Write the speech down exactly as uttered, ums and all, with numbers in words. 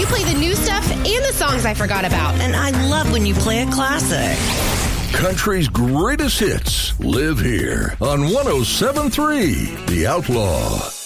play the new stuff and the songs I forgot about. And I love when you play a classic. Country's greatest hits live here on one oh seven point three The Outlaw.